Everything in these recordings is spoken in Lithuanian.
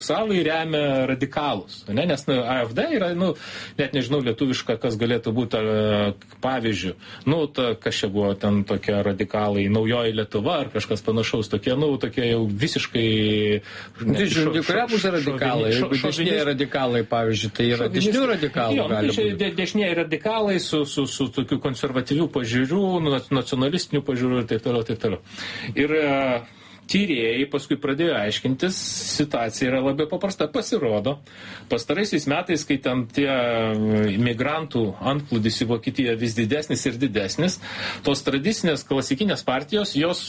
homoseksualai remia radikalus, ne? Nes AfD yra, net nežinau lietuvišką, kas galėtų būti pavyzdžių. Kas čia buvo ten tokie radikalai, Naujoji Lietuva ar kažkas panašaus, tokie jau visiškai... Kuria pusė radikalai? Jeigu dešiniai radikalai, pavyzdžiui, tai yra dešinių radikalų gali būti. Dešiniai radikalai su tokių konservatyvių pažiūrų, nacionalistinių pažiūrų ir taip toliau. Ir tyrėjai paskui pradėjo aiškintis, situacija yra labai paprasta. Pasirodo, pastaraisiais metais, kai ten tie imigrantų antplūdis į Vokietiją vis didesnis ir didesnis, tos tradicinės klasikinės partijos, jos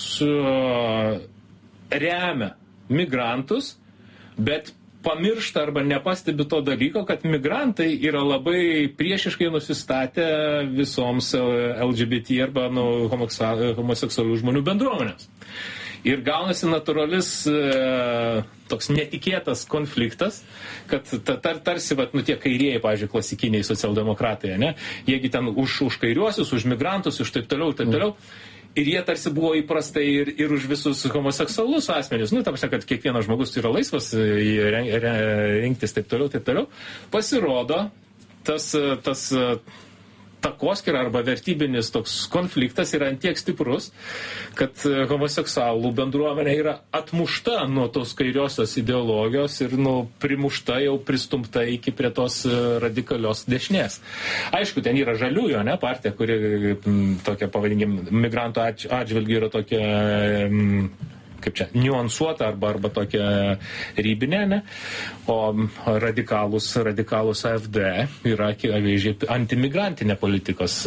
remia migrantus, bet pamiršta arba nepastebi to dalyko, kad migrantai yra labai priešiškai nusistatę visoms LGBT arba homoseksualių žmonių bendruomenėms. Ir gaunasi natūralis toks netikėtas konfliktas, kad tarsi, tie kairieji, pavyzdžiui, klasikiniai socialdemokratai, ne? Jiegi ten už kairiuosius, už migrantus, už taip toliau. Ir jie tarsi buvo įprastai ir už visus homoseksualus asmenius. Ta prasme, kad kiekvienas žmogus yra laisvas rinktis taip toliau. Pasirodo, tas takoskira arba vertybinis toks konfliktas yra antiek stiprus, kad homoseksualų bendruomenė yra atmušta nuo tos kairiosios ideologijos ir primušta, jau pristumta iki prie tos radikalios dešinės. Aišku, ten yra žaliųjų, ne, partija, kuri tokia, pavadinkim, migrantų atžvilgių yra tokia... kaip čia, niuansuota arba tokia rybinė, ne? O radikalus AfD yra antimigrantinė politikos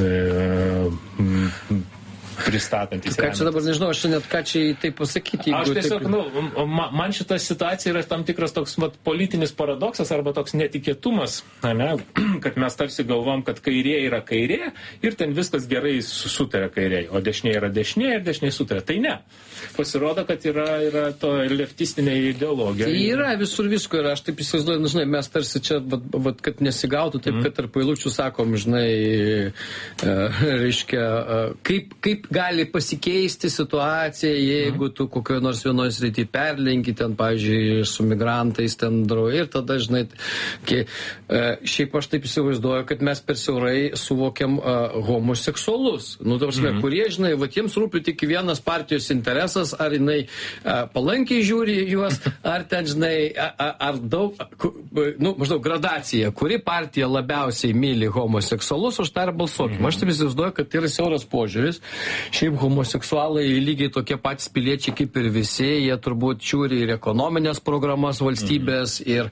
pristatantis. Ką čia dabar, nežinau, aš net ką čia taip pasakyti. Aš tiesiog, man šita situacija yra tam tikras toks politinis paradoksas arba toks netikėtumas, ne? Kad mes tarsi galvom, kad kairė yra kairė ir ten viskas gerai sutarė kairiai, o dešinė yra dešinė ir dešinė sutarė. Tai ne. Pasirodo, kad yra to leftistinė ideologija. Tai yra visur visko ir aš taip įsivaizduoju, žinai, mes tarsi čia, kad nesigautų taip, kad tarp eilučių sakom, žinai, reiškia, kaip gali pasikeisti situacija, jeigu tu kokioje nors vienoje srityje perlenki ten, pavyzdžiui, su migrantais ten draugai ir tada, žinai, šiaip aš taip įsivaizduoju, kad mes per siaurai suvokiam homoseksualus. Kurie, žinai, jiems rūpi tik vienas partijos interesas, ar jinai palankiai žiūri juos, ar ten, žinai, ar daug, maždaug gradacija, kuri partija labiausiai myli homoseksualus, už tą ir balsuokim. Aš taip įsivaizduoju, kad tai yra siauras požiūris. Šiaip homoseksualai lygiai tokie patys piliečiai kaip ir visi, jie turbūt žiūri ir ekonominės programas valstybės,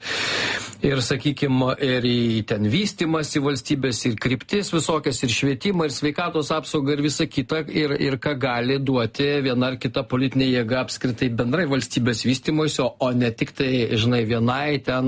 ir sakykime, ir į ten vystimas į valstybės, ir kryptis visokias, ir švietimą, ir sveikatos apsaugą, ir visa kita, ir ką gali duoti viena ar kita politinė jėga apskritai bendrai valstybės vystimuose, o ne tik tai, žinai, vienai ten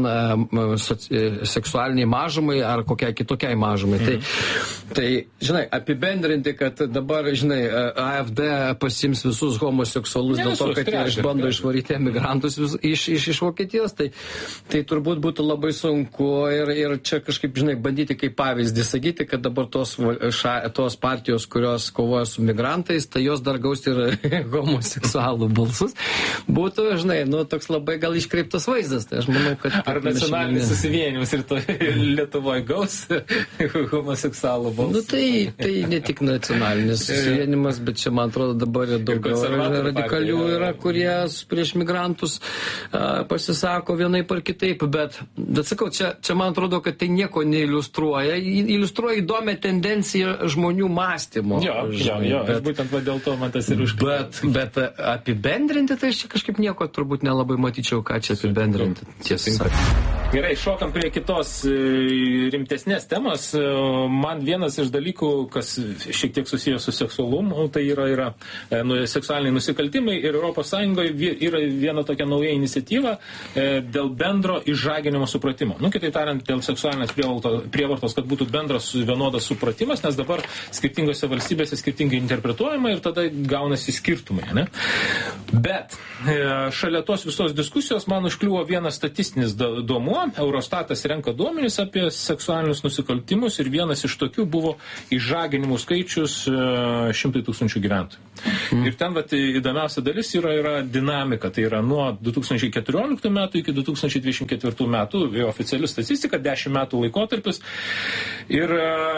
seksualiniai mažumai ar kokiai kitokiai mažumai. Tai, žinai, apibendrinti, kad dabar, žinai, AfD pasims visus homoseksualus dėl to, kad jie išbando išvaryti emigrantus iš Vokietijos, tai turbūt būtų labai sunku ir čia kažkaip, žinai, bandyti kaip pavyzdį sakyti, kad dabar tos partijos, kurios kovoja su migrantais, tai jos dar gaus ir homoseksualų balsus. Būtų, žinai, toks labai gal iškreiptas vaizdas. Tai aš manau, kad... Ar nacionalinis susivienimas ir to Lietuvoje gaus homoseksualų balsus? Tai ne tik nacionalinis susivienimas, bet čia, man atrodo, dabar daugiau radikalių yra, kurie prieš migrantus pasisako vienaip ar kitaip, bet sakau, čia man atrodo, kad tai nieko neiliustruoja, iliustruoja įdomią tendenciją žmonių mąstymo. Jo, būtent dėl to man tas ir užkliūva. Bet apibendrinti, tai aš čia kažkaip nieko turbūt nelabai matyčiau, ką čia apibendrinti. Tiesa. Gerai, šokam prie kitos rimtesnės temos. Man vienas iš dalykų, kas šiek tiek susijęs su seksualumu, tai yra seksualiniai nusikaltimai ir ES yra viena tokia nauja iniciatyva dėl bendro išžaginimo supratimo. Kitaip tariant, dėl seksualinės prievartos, kad būtų bendras vienodas supratimas, nes dabar skirtingose valstybėse skirtingai interpretuojama ir tada gaunasi skirtumai. Ne? Bet šalia tos visos diskusijos man užkliuvo vienas statistinis duomuo, mėnuo Eurostatas renka duomenis apie seksualinius nusikaltimus ir vienas iš tokių buvo išžaginimų skaičius 100 000 gyventojų. Ir ten įdomiausia dalis yra dinamika, tai yra nuo 2014 metų iki 2024 metų, oficiali statistika, 10 metų laikotarpis. Ir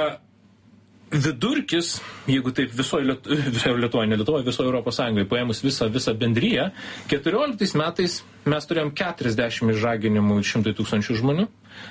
vidurkis, jeigu taip visoje Lietuvoje, ne Lietuvoje, visoje Europos Sąjungoje paėmus visą bendryją, 14 metais mes turėjom 40 išžaginimų 100 000 žmonių,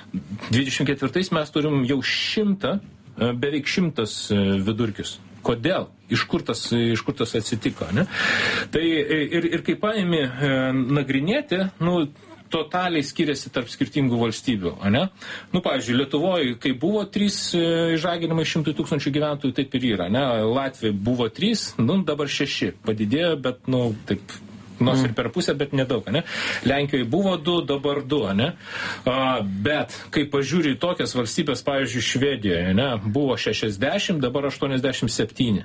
24 mes turim jau 100, beveik 100 vidurkius. Kodėl? Iš kur tas atsitiko, ne? Tai ir kai paėmė nagrinėti, totaliai skiriasi tarp skirtingų valstybių, ne? Pavyzdžiui, Lietuvoje, kai buvo 3 išžaginimai 100 000 gyventojų, taip ir yra, ne? Latvijai buvo 3, dabar 6 padidėjo, bet, taip, nors ir per pusę, bet nedaug, ne? Lenkijoje buvo 2, dabar 2, ne? Bet, kai pažiūri į tokias valstybės, pavyzdžiui, Švedijoje, ne? Buvo 60, dabar 87.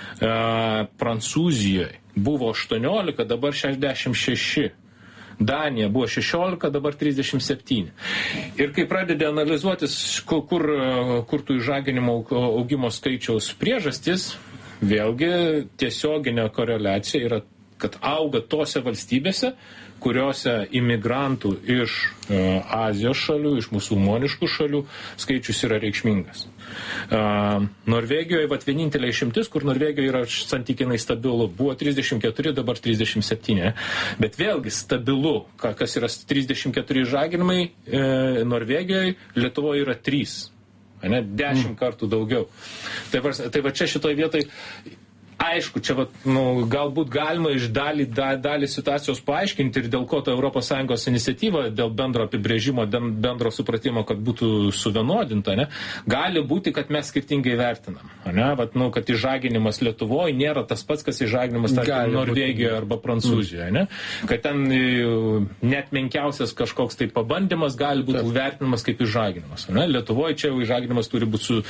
Prancūzijoje buvo 18, dabar 66. Danija buvo 16, dabar 37. Ir kai pradedi analizuotis, kur tų išžaginimo augimo skaičiaus priežastis, vėlgi tiesioginė koreliacija yra, kad auga tose valstybėse, kuriuose imigrantų iš Azijos šalių, iš musulmoniškų šalių skaičius yra reikšmingas. Norvegijoje vienintelė išimtis, kur Norvegijoje yra santykinai stabilu, buvo 34, dabar 37. Bet vėlgi stabilu, kas yra 34 žaginimai Norvegijoje, Lietuvoje yra 3. 10 kartų daugiau. Tai va čia šitoj vietoj aišku, čia galbūt galima iš dalį situacijos paaiškinti ir dėl ko ta ES iniciatyva, dėl bendro apibrėžimo, bendro supratimo, kad būtų suvienodinta, ne? Gali būti, kad mes skirtingai vertinam, ne? Kad išžaginimas Lietuvoje nėra tas pats, kas išžaginimas Norvegijoje arba Prancūzijoje, ne? Kad ten net menkiausias kažkoks tai pabandymas gali būti vertinamas kaip išžaginimas, ne? Lietuvoje čia išžaginimas turi būti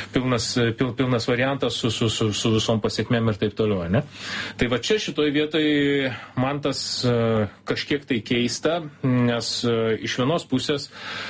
pilnas variantas su visom pasiekmėm ir taip toliau, ne? Tai va čia šitoj vietoj man tas kažkiek tai keista, nes iš vienos pusės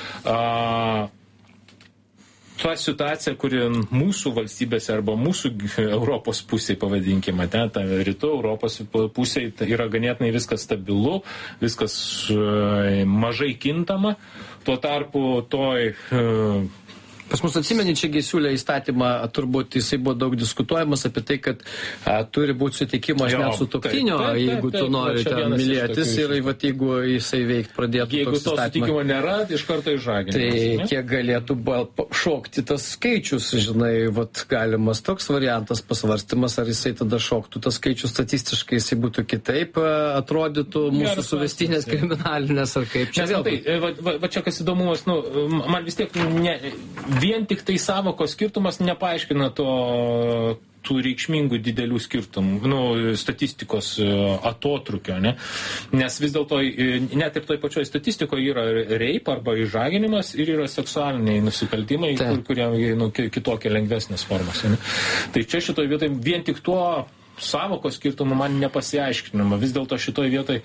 ta situacija, kuri mūsų valstybėse arba mūsų Europos pusėje, pavadinkime, ta rytų Europos pusėje yra ganėtinai viskas stabilu, viskas mažai kintama, tuo tarpu toj Pas mus atsimeni, čiagi siūlė įstatymą, turbūt jisai buvo daug diskutuojamas apie tai, kad turi būti sutikimas net su sutuoktinio, jeigu tu nori ten mylėtis ir jeigu jisai veikt pradėtų. Jeigu to sutikimo nėra, iš karto išžaginimas. Tai kiek galėtų šokti tas skaičius, žinai, galimas toks variantas pasvarstymas, ar jisai tada šoktų tas skaičius statistiškai, jisai būtų kitaip, atrodytų mūsų suvestinės kriminalinės ar kaip. Čia va čia kas įdomumas, man vis tiek vien tik tai savokos skirtumas nepaaiškina tų reikšmingų didelių skirtumų, statistikos atotrukio, ne? Nes vis dėlto net ir toj pačioj statistikoje yra rape arba išžaginimas ir yra seksualiniai nusikaltimai, kurie kitokie lengvesnės formos. Ne? Tai čia šitoj vietoj vien tik tuo savokos skirtumų man nepasiaiškinama. Vis dėlto šitoj vietoj,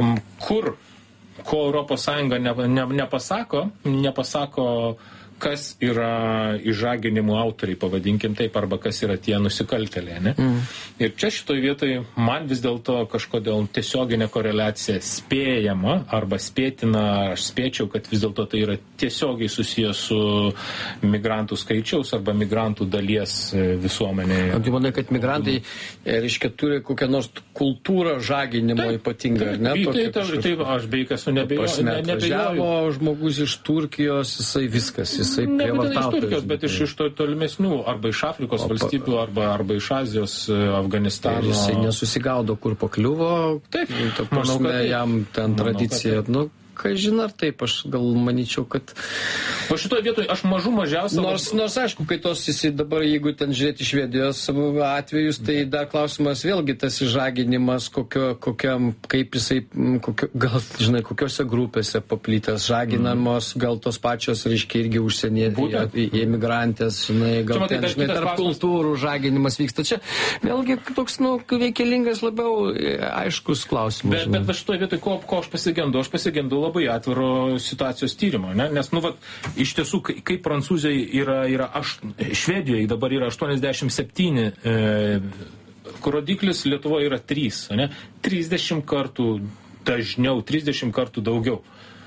ko Europos Sąjunga nepasako, kas yra išžaginimų autoriai, pavadinkim taip, arba kas yra tie nusikaltėliai, ne? Ir čia šitoj vietoj man vis dėlto kažkodėl tiesioginė koreliacija spėjama arba spėtina, aš spėčiau, kad vis dėlto tai yra tiesiogiai susijęs su migrantų skaičiaus arba migrantų dalies visuomenėje. Tu manai, kad migrantai, reiškia, turi kokią nors kultūrą žaginimo ypatingą, ar ne? Taip, aš beveik esu nebejoju. Žmogus iš Turkijos, jisai viskas. Nebūtinai iš Turkijos, bet iš tolimesnių, arba iš Afrikos valstybių, arba iš Azijos, Afganistano. Ir jisai nesusigaudo, kur pakliuvo. Taip, manau, kad jam ten tradicija. Kažin ar taip, aš gal manyčiau, kad... Po šitoje vietoje aš mažiausiai... Nors aišku, kai tos jisai dabar, jeigu ten žiūrėti Švedijos atvejus, tai dar klausimas vėlgi tas išžaginimas, kaip jisai, gal, žinai, kokiose grupėse paplytęs žaginamos, gal tos pačios, reiškia, irgi užsienyje, emigrantės, žinai, gal ten, žinai, tarp kultūrų žaginimas vyksta. Čia vėlgi toks, reikalingas labiau aiškus klausimas. Bet va šitoje vietoje, ko aš pasigendu? Aš pasigendu labai atviro situacijos tyrimo, ne? Nes, iš tiesų, kaip Prancūzijai yra Švedijoje dabar yra 87 rodiklis, Lietuvoje yra 3, ne? 30 kartų dažniau, 30 kartų daugiau.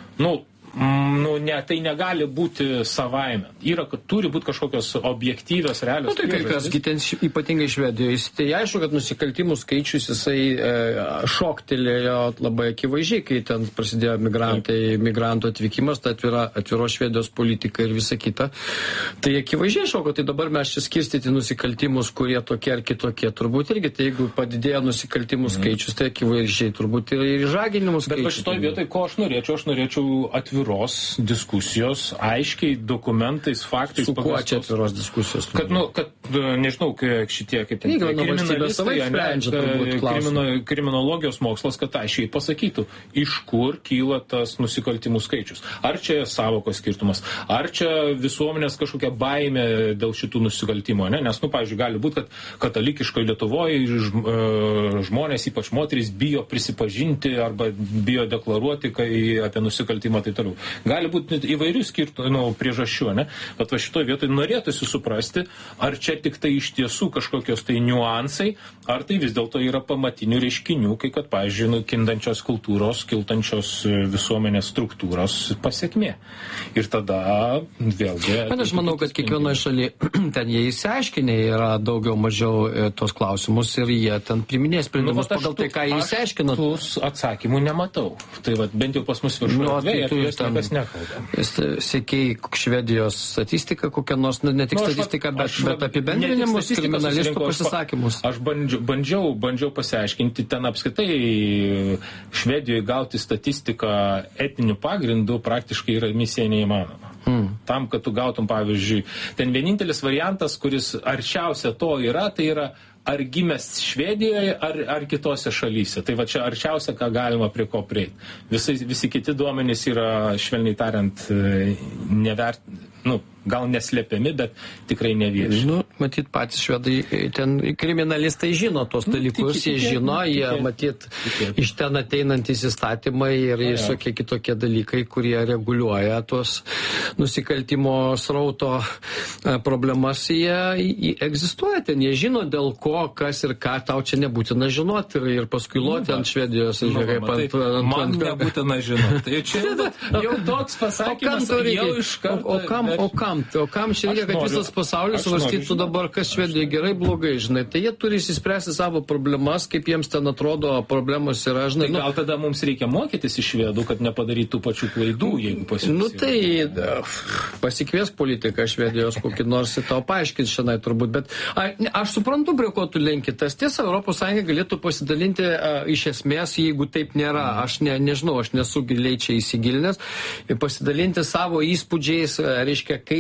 Tai negali būti savaime. Turi būti kažkokios objektyvios, realios priežastys. Tai kas, ypatingai Švedijoje, tai aišku, kad nusikaltimų skaičius jisai šoktelėjo labai akivaizdžiai, kai ten prasidėjo migrantų atvykimas, tai atviro Švedijos politika ir visa kita. Tai akivaizdžiai šoko, tai dabar mes čia skirstyti nusikaltimus, kurie tokie ar kitokie. Turbūt irgi, tai jeigu padidėjo nusikaltimų skaičius, tai akivaizdžiai turbūt ir žaginimų skaičius. Bet šitoje vietoje, ko aš norėčiau atviros diskusijos, aiškiai dokumentais, faktais. Su kuo čia atviros diskusijos? Kad nežinau, šitie kaip ten kriminologijos mokslas, kad aiškiai pasakytų, iš kur kyla tas nusikaltimų skaičius. Ar čia sąvokos skirtumas, ar čia visuomenės kažkokia baimė dėl šitų nusikaltimų, ne? Nes, pavyzdžiui, gali būti, kad katalikiškoje Lietuvoje žmonės, ypač moterys, bijo prisipažinti arba bijo deklaruoti apie nusikaltimą tai toliau. Gali būti įvairių priežasčių, ne? Bet šitoje vietoje norėtųsi suprasti, ar čia tik tai iš tiesų kažkokios tai niuansai, ar tai vis dėlto yra pamatinių reiškinių, kai kad, pavyzdžiui, kintančios kultūros, kiltančios visuomenės struktūros pasiekmė. Ir tada vėlgi... Aš manau, kad kiekvienoje šalyje ten jie įsiaiškinę yra daugiau mažiau tos klausimus ir jie ten priminės sprendimus pagal tai, ką jie įsiaiškino. Aš atsakymų nematau. Tai bent jau pas mus viršuje niekas nekalba. Sekėjai Švedijos statistiką, kokią nors, ne tik statistiką, bet apibendrinimus, kriminalistų pasisakymus. Aš bandžiau pasiaiškinti, ten apskritai Švedijoje gauti statistiką etniniu pagrindu praktiškai yra misija neįmanoma. Tam, kad tu gautum, pavyzdžiui, ten vienintelis variantas, kuris arčiausia to yra, tai yra ar gimęs Švedijoje, ar kitose šalyse. Tai čia arčiausia, ką galima prie ko prieiti. Visi kiti duomenys yra, švelniai tariant, gal neslėpiami, bet tikrai nevieši. Matyt, patys švedai, ten kriminalistai žino tos dalykus, jie žino, jie matyt iš ten ateinantys įstatymai ir visokie kitokie dalykai, kurie reguliuoja tos nusikaltimo srauto problemas, jie egzistuoja ten, jie žino dėl ko, kas ir ką, tau čia nebūtina žinoti ir paskui loti ant Švedijos. Man nebūtina žinoti. Tai čia jau toks pasakymas, jau iš karto. O kam čia reikia, kad visas pasaulis svarstytų dabar, kas Švedijoje gerai, blogai, žinai. Tai jie turi išspręsti savo problemas, kaip jiems ten atrodo problemos yra, žinai. Tai gal tada mums reikia mokytis iš švedų, kad nepadarytų pačių klaidų, jeigu pasikeis. Tai pasikvies politiką Švedijos kokį nors ir tau paaiškins šiandien turbūt, bet aš suprantu, prie ko tu lenki. Tas tiesa, Europos Sąjunga galėtų pasidalinti iš esmės, jeigu taip nėra. Aš nežinau, aš nesu giliai čia įsigilinęs, pasidalinti savo įspūdžiais, reiškia, kaip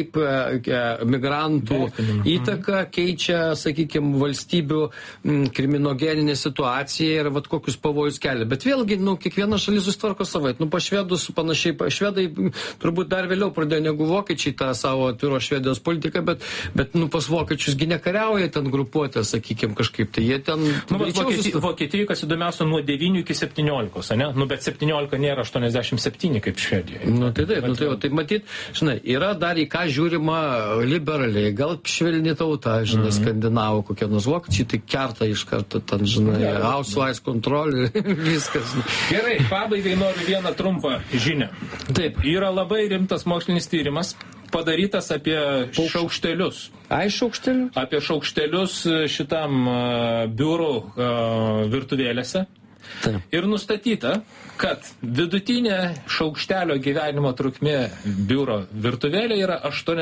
migrantų įtaka keičia, sakykime, valstybių kriminogeninė situacija ir kokius pavojus kelia. Bet vėlgi, kiekviena šalis susitvarko savai. Pas švedus panašiai, švedai turbūt dar vėliau pradėjo negu vokiečiai tą savo atviro Švedijos politiką, bet pas vokiečiusgi nekariauja ten grupuotė, sakykime, kažkaip. Tai jie ten... Vokietijoje, kas įdomiausia, nuo 9 iki 17, ne? Bet 17 nėra 87 kaip Švedijoje. Tai matyt, žinai, yra dar į ką žiūrima liberaliai, gal švelni tauta, žinai, skandinavų kokie nors vokiečiai, tai kerta iš karto, ten, žinai, ausvais kontrolį, viskas. Gerai, pabaigai noriu vieną trumpą žinią. Taip. Yra labai rimtas mokslinis tyrimas, padarytas apie šaukštelius. Šaukštelių? Apie šaukštelius šitam biurų virtuvėlėse. Taip. Ir nustatyta, kad vidutinė šaukštelio gyvenimo trukmė biuro virtuvėlė yra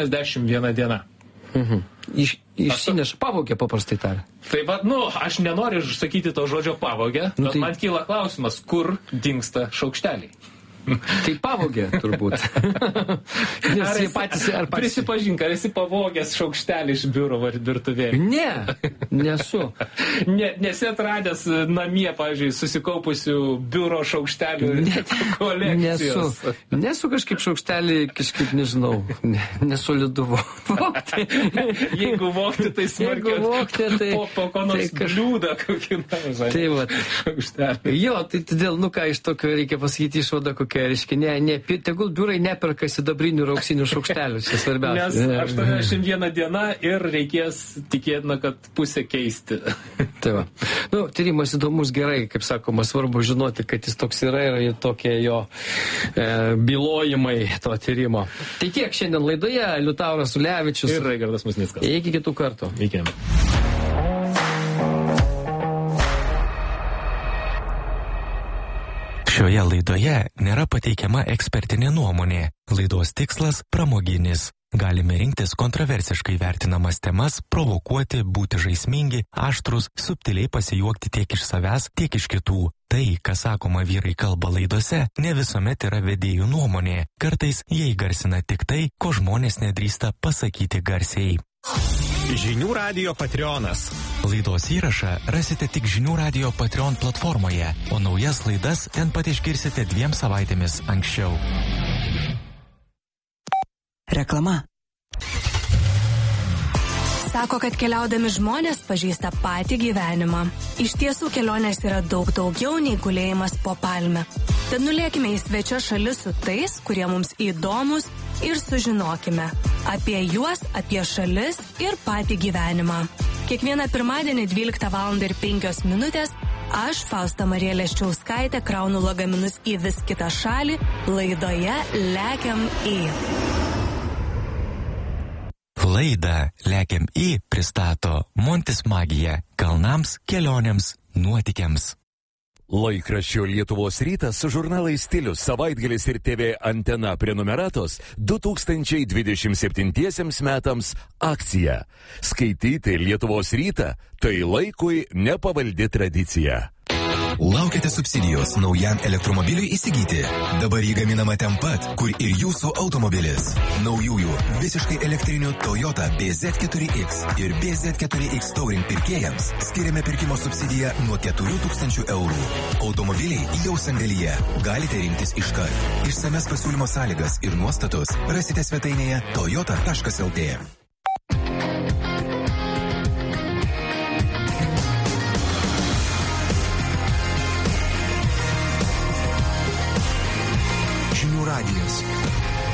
81 diena. Išsineša pavogė, paprastai tariant. Tai aš nenoriu sakyti to žodžio pavogė, bet man kyla klausimas, kur dingsta šaukšteliai. Tai pavogė, turbūt. Prisipažink, ar esi pavogęs šaukštelį iš biuro virtuvėlį? Ne, nesu. Nesi atradęs namie, pavyzdžiui, susikaupusių biuro šaukštelių kolekcijos? Nesu kažkaip šaukštelį, nežinau, nesolidu vogti. Jeigu vogti, tai smarkiai po ko nors bliūdą kokį nors šaukštelį. Jo, tai todėl, iš tokio reikia pasakyti išvadą, kokie Feisbuke, reiškia, tegul biurai neperka sidabrinių ir auksinių šaukštelių, čia svarbiausia. Nes 81 diena ir reikės tikėtina, kad pusę keisti. Tai va. Tyrimas įdomus, gerai, kaip sakoma, svarbu žinoti, kad jis toks yra ir tokie jo bylojimai to tyrimo. Tai tiek šiandien laidoje, Liutauras Ulevičius ir Raigardas Musnickas. Iki kitų kartų. Iki. Šioje laidoje nėra pateikiama ekspertinė nuomonė. Laidos tikslas pramoginis. Galime rinktis kontroversiškai vertinamas temas, provokuoti, būti žaismingi, aštrus, subtiliai pasijuokti tiek iš savęs, tiek iš kitų. Tai, kas sakoma vyrai kalba laidose, ne visuomet yra vedėjų nuomonė. Kartais jie įgarsina tik tai, ko žmonės nedrįsta pasakyti garsiai. Žinių radijo Patreonas. Laidos įrašą rasite tik Žinių radijo Patreon platformoje, o naujas laidas ten pat išgirsite 2 savaitėmis anksčiau. Reklama. Sako, kad keliaudami žmonės pažįsta patį gyvenimą. Iš tiesų kelionės yra daug daugiau nei gulėjimas po palme. Tad nulėkime į svečio šalis su tais, kurie mums įdomus ir sužinokime apie juos, apie šalis ir patį gyvenimą. Kiekvieną pirmadienį 12:05 aš, Fausta Marija Leščiauskaitė, kraunu lagaminus į vis kitą šalį laidoje Lekiam į. Laidą Lekiam į pristato Montis Magija kalnams, kelionėms, nuotykiams. Laikraščio Lietuvos rytas su žurnalais Stilius, Savaitgalis ir TV Antena prenumeratos 2027 metams akcija. Skaityti Lietuvos rytą tai laikui nepavaldi tradicija. Laukiate subsidijos naujam elektromobiliui įsigyti. Dabar jį gaminama ten pat, kur ir jūsų automobilis. Naujųjų visiškai elektrinių Toyota BZ4X ir BZ4X Touring pirkėjams skiriame pirkimo subsidiją nuo 4000 eurų. Automobiliai jau sandėlyje. Galite rinktis iškart. Išsames pasiūlymo sąlygas ir nuostatus rasite svetainėje toyota.lt.